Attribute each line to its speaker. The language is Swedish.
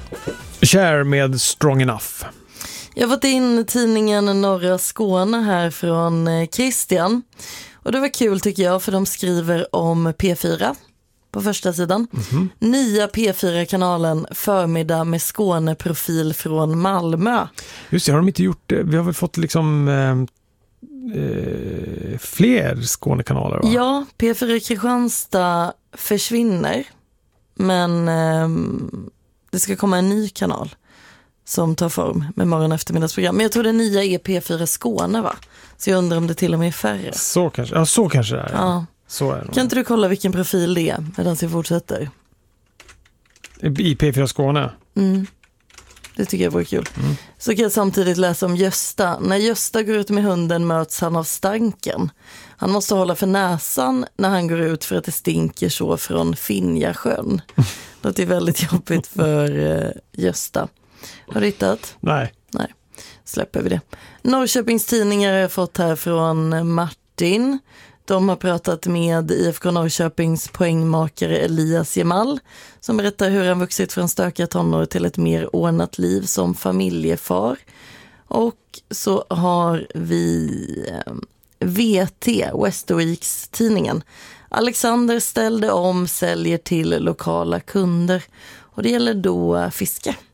Speaker 1: Cher med Strong Enough.
Speaker 2: Jag har fått in tidningen Norra Skåne här från Christian. Och det var kul tycker jag, för de skriver om P4 på första sidan. Nya P4-kanalen Förmiddag med Skåneprofil från Malmö.
Speaker 1: Just det, har de inte gjort det? Vi har väl fått liksom fler Skånekanaler, va?
Speaker 2: Ja, P4 Kristianstad försvinner. Men det ska komma en ny kanal som tar form med morgon- och eftermiddagsprogram. Men jag tror det nya är P4 Skåne, va? Så jag undrar om det till och med är färre.
Speaker 1: Så kanske det är.
Speaker 2: Ja.
Speaker 1: Så är det.
Speaker 2: Kan inte du kolla vilken profil det är medan vi fortsätter?
Speaker 1: I P4 Skåne?
Speaker 2: Det tycker jag vore kul. Så kan jag samtidigt läsa om Gösta. När Gösta går ut med hunden möts han av stanken. Han måste hålla för näsan när han går ut för att det stinker så från Finjasjön. Det är väldigt jobbigt för Gösta. Har du hittat?
Speaker 1: Nej.
Speaker 2: Släpper vi det. Norrköpings tidningar har jag fått här från Martin. De har pratat med IFK Norrköpings poängmakare Elias Jemal som berättar hur han vuxit från stökiga tonår till ett mer ordnat liv som familjefar. Och så har vi VT, Westerweeks tidningen. Alexander ställde om, säljer till lokala kunder. Och det gäller då fiske.